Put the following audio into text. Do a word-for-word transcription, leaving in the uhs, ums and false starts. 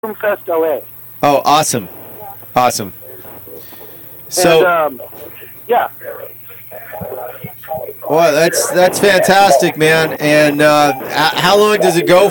Fest L A. Oh, awesome. Awesome. So, and, um, yeah. well, that's that's fantastic, man. And uh, h- how long does it go